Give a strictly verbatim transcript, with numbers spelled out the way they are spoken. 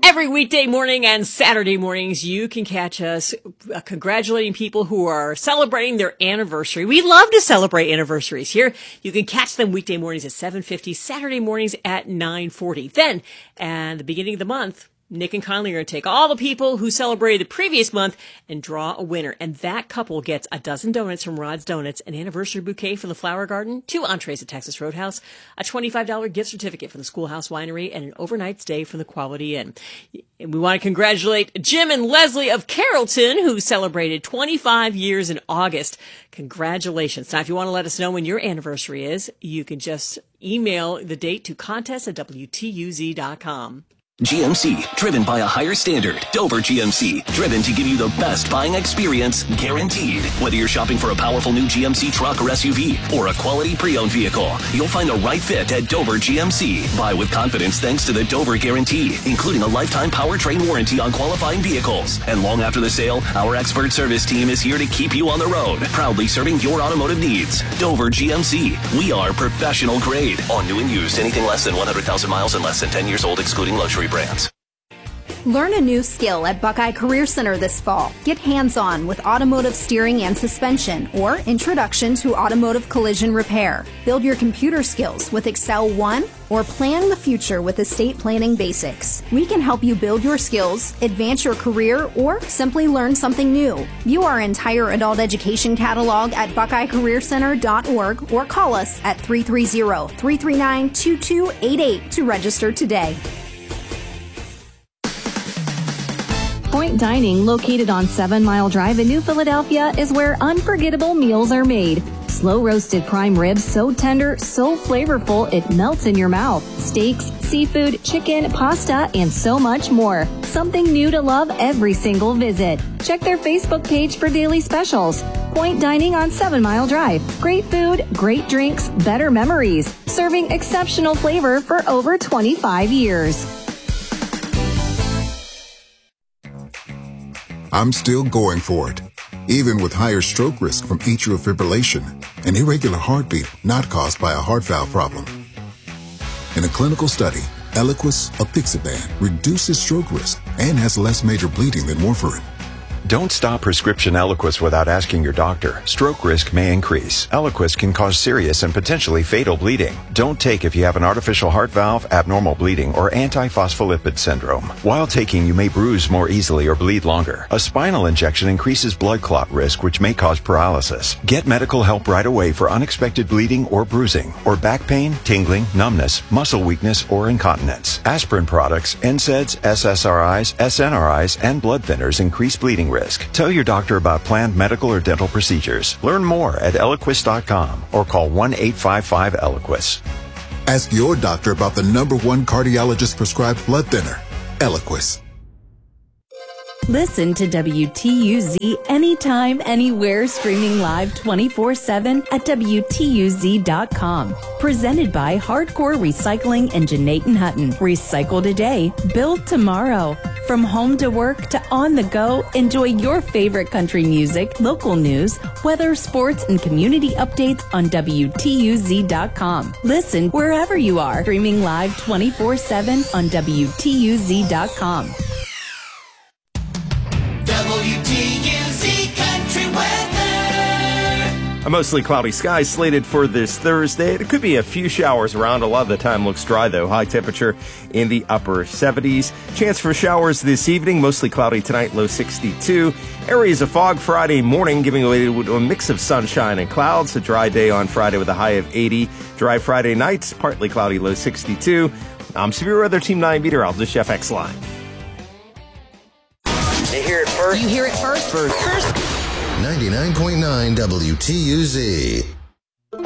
Every weekday morning and Saturday mornings, you can catch us uh, congratulating people who are celebrating their anniversary. We love to celebrate anniversaries here. You can catch them weekday mornings at seven fifty, Saturday mornings at nine forty. Then, at the beginning of the month, Nick and Conley are going to take all the people who celebrated the previous month and draw a winner. And that couple gets a dozen donuts from Rod's Donuts, an anniversary bouquet from the Flower Garden, two entrees at Texas Roadhouse, a twenty-five dollars gift certificate from the Schoolhouse Winery, and an overnight stay from the Quality Inn. And we want to congratulate Jim and Leslie of Carrollton, who celebrated twenty-five years in August. Congratulations. Now, if you want to let us know when your anniversary is, you can just email the date to contest at W T U Z dot com. G M C, driven by a higher standard. Dover G M C, driven to give you the best buying experience, guaranteed. Whether you're shopping for a powerful new G M C truck or S U V, or a quality pre-owned vehicle, you'll find the right fit at Dover G M C. Buy with confidence thanks to the Dover Guarantee, including a lifetime powertrain warranty on qualifying vehicles. And long after the sale, our expert service team is here to keep you on the road, proudly serving your automotive needs. Dover G M C, we are professional grade. On new and used, anything less than one hundred thousand miles and less than ten years old, excluding luxury brands. Learn a new skill at Buckeye Career Center this fall. Get hands-on with automotive steering and suspension, or Introduction to Automotive Collision Repair. Build your computer skills with Excel one, or plan the future with Estate Planning Basics. We can help you build your skills, advance your career, or simply learn something new. View our entire adult education catalog at buckeye career center dot org or call us at three three zero, three three nine, two two eight eight to register today. Point Dining, located on Seven Mile Drive in New Philadelphia, is where unforgettable meals are made. Slow roasted prime ribs so tender, so flavorful, it melts in your mouth. Steaks, seafood, chicken, pasta, and so much more. Something new to love every single visit. Check their Facebook page for daily specials. Point Dining on Seven Mile Drive. Great food, great drinks, better memories. Serving exceptional flavor for over twenty-five years. I'm still going for it, even with higher stroke risk from atrial fibrillation, an irregular heartbeat not caused by a heart valve problem. In a clinical study, Eliquis apixaban reduces stroke risk and has less major bleeding than warfarin. Don't stop prescription Eliquis without asking your doctor. Stroke risk may increase. Eliquis can cause serious and potentially fatal bleeding. Don't take if you have an artificial heart valve, abnormal bleeding, or antiphospholipid syndrome. While taking, you may bruise more easily or bleed longer. A spinal injection increases blood clot risk, which may cause paralysis. Get medical help right away for unexpected bleeding or bruising, or back pain, tingling, numbness, muscle weakness, or incontinence. Aspirin products, N SAIDs, S S R Is, S N R Is, and blood thinners increase bleeding risk. Tell your doctor about planned medical or dental procedures. Learn more at Eliquis dot com or call one eight five five Eliquis. Ask your doctor about the number one cardiologist prescribed blood thinner, Eliquis. Listen to W T U Z anytime, anywhere, streaming live twenty-four seven at W T U Z dot com. Presented by Hardcore Recycling and Janaten Hutton. Recycle today, build tomorrow. From home to work to on the go, enjoy your favorite country music, local news, weather, sports, and community updates on W T U Z dot com. Listen wherever you are, streaming live twenty-four seven on W T U Z dot com. W T U Z Country Weather. A mostly cloudy sky slated for this Thursday. There could be a few showers around. A lot of the time looks dry, though. High temperature in the upper seventies. Chance for showers this evening. Mostly cloudy tonight, low sixty-two. Areas of fog Friday morning, giving way to a mix of sunshine and clouds. A dry day on Friday with a high of eighty. Dry Friday night, partly cloudy, low sixty-two. I'm Severe Weather Team nine meteorologist Jeff Exline. You hear it first. You hear it first. First. ninety-nine point nine W T U Z.